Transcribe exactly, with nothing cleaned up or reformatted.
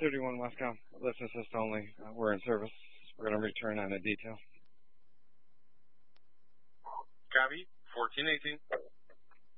thirty-one Westcom. Listen assist only. Uh, we're in service. We're going to return on a detail. Copy. fourteen eighteen.